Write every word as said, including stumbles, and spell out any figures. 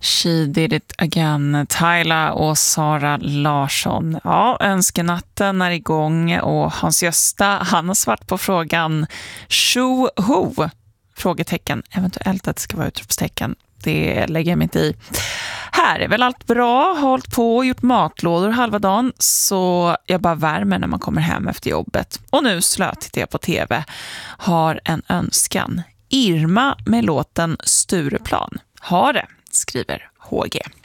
She did it again. Tyla och Sara Larsson. Ja, önskenatten är igång och Hans Gösta, han har svart på frågan Tjo ho? Frågetecken. Eventuellt att det ska vara utropstecken. Det lägger jag mig inte i. Här är väl allt bra. Hållit på och gjort matlådor halva dagen. Så jag bara värmer när man kommer hem efter jobbet. Och nu slöt jag på tv. Har en önskan. Irma med låten Stureplan. Har det, skriver H G.